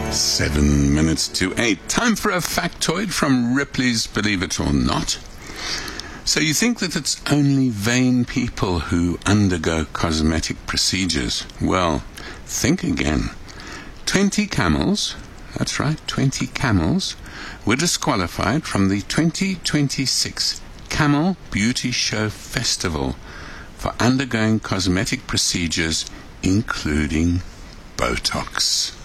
7 minutes to 8. Time for a factoid from Ripley's Believe It or Not. So you think that it's only vain people who undergo cosmetic procedures? Well, think again. 20 camels, that's right, 20 camels, were disqualified from the 2026 Camel Beauty Show Festival for undergoing cosmetic procedures, including Botox.